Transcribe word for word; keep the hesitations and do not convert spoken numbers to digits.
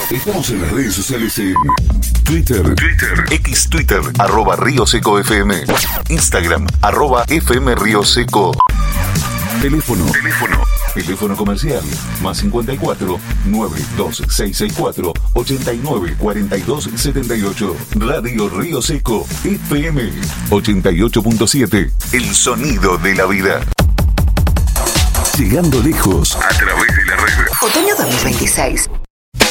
Estamos en las redes sociales en Twitter, Twitter, X Twitter, arroba Río Seco F M, Instagram, arroba F M Río Seco. Teléfono, teléfono, teléfono comercial, más cincuenta y cuatro, nueve dos seis seis cuatro, ochenta y nueve cuarenta y dos setenta y ocho. Radio Río Seco, F M ochenta y ocho punto siete, el sonido de la vida. Llegando lejos a través de la red. Otoño dos mil veintiséis.